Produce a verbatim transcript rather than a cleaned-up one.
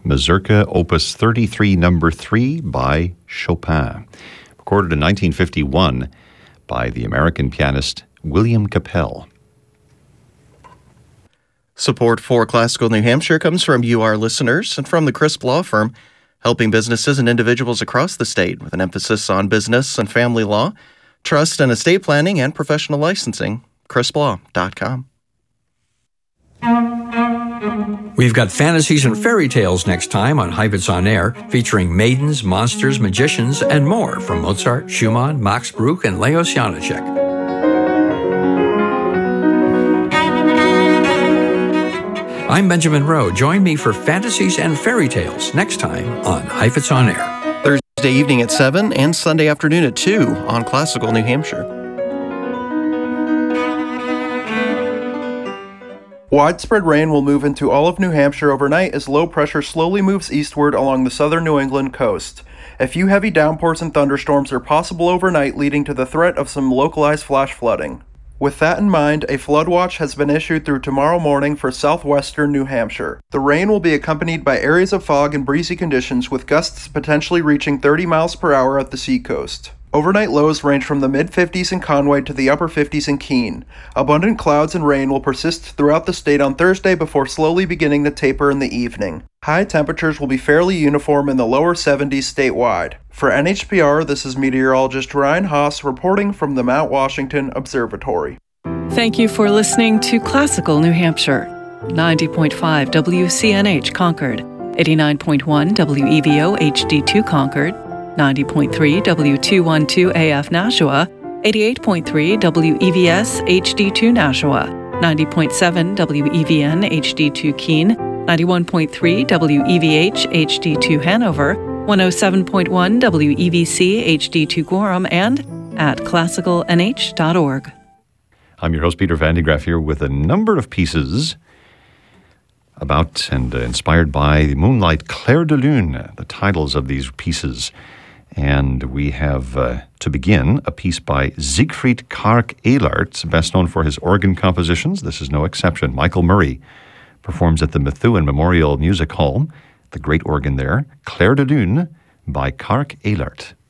Mazurka, Opus thirty-three, number three, by Chopin. Recorded in nineteen fifty-one by the American pianist William Capell. Support for Classical New Hampshire comes from you, our listeners, and from the Crisp Law Firm, helping businesses and individuals across the state with an emphasis on business and family law, trust and estate planning, and professional licensing. crisp law dot com. We've got fantasies and fairy tales next time on Heifetz on Air, featuring maidens, monsters, magicians, and more from Mozart, Schumann, Max Bruch, and Leos Janáček. I'm Benjamin Rowe. Join me for fantasies and fairy tales next time on Heifetz on Air. Thursday evening at seven and Sunday afternoon at two on Classical New Hampshire. Widespread rain will move into all of New Hampshire overnight as low pressure slowly moves eastward along the southern New England coast. A few heavy downpours and thunderstorms are possible overnight, leading to the threat of some localized flash flooding. With that in mind, a flood watch has been issued through tomorrow morning for southwestern New Hampshire. The rain will be accompanied by areas of fog and breezy conditions, with gusts potentially reaching thirty miles per hour at the seacoast. Overnight lows range from the mid-fifties in Conway to the upper fifties in Keene. Abundant clouds and rain will persist throughout the state on Thursday before slowly beginning to taper in the evening. High temperatures will be fairly uniform in the lower seventies statewide. For N H P R, this is meteorologist Ryan Haas reporting from the Mount Washington Observatory. Thank you for listening to Classical New Hampshire. ninety point five W C N H Concord, eighty-nine point one W E V O H D two Concord, ninety point three W two twelve A F Nashua, eighty-eight point three W E V S H D two Nashua, ninety point seven W E V N H D two Keene, ninety-one point three W E V H H D two Hanover, one oh seven point one W E V C H D two Gorham, and at classical n h dot org. I'm your host, Peter Van de Graaff, here with a number of pieces about and uh, inspired by Moonlight Clair de Lune, the titles of these pieces. And we have, uh, to begin, a piece by Siegfried Kark Ehlert, best known for his organ compositions. This is no exception. Michael Murray performs at the Methuen Memorial Music Hall, the great organ there, Clair de Lune by Kark Ehlert.